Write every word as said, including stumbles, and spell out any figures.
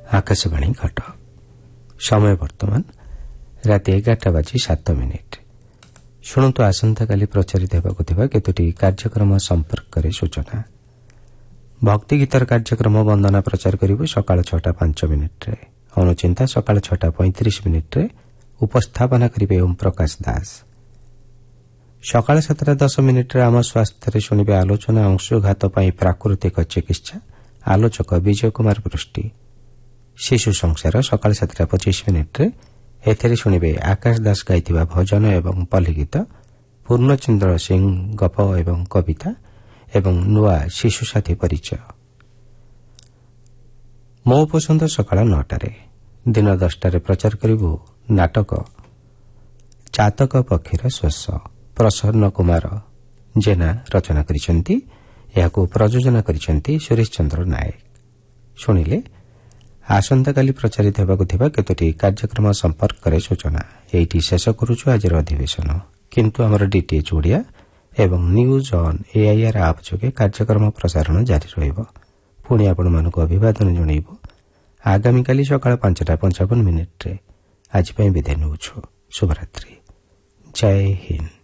आकाशवाणी कटक समय वर्तमान राति एगारटा बाजी सात मिनिट शुणु आसंता काली प्रचारित होगा केतोटी कार्यक्रम संपर्क में सूचना भक्ति गीतर कार्यक्रम वंदना प्रचार करू सकाल छटा पांच मिनिट्रे अनुचिंता सकाल छटा पैंतीस मिनिट्रे उपस्थापना करेंगे ओम प्रकाश दास सकाल सातटा दस मिनिट्रे आम स्वास्थ्य शुणे आलोचना अंशुघात प्राकृतिक चिकित्सा आलोचक विजय कुमार पृष्टि शिशु संसार सकाल सातटा पचीस मिनिट्रे एथेरे शुणे आकाश दास गाई भजन एवं पल्लीगीत पूर्णचंद्र सिंह गप एवं कविता एवं नुआ शिशु साथी परिचय मो पसंद सकाल नौटारे दिन दसटारे प्रचार करू नाटक चातक पक्षीर श्वास प्रसन्न कुमार जेना रचना करिसेंती याकू प्रयोजन करिसेंती सुरेश चंद्र नायक शुणिले आसंता काली प्रचारित होगा केतोटी कार्यक्रम संपर्क में सूचना यही शेष करुचु आज अधिवेशन किंतु आमर डीटीएच ओडिया एवं न्यूज ऑन एआईआर आप जोगे कार्यक्रम प्रसारण जारी रहिबो पुणी आपण मानक अभिवादन जणाइबो आगामी काली सकाळ पांचटा पंचावन मिनिट्रे आज विदाय नौछु शुभरात्रि जय हिंद।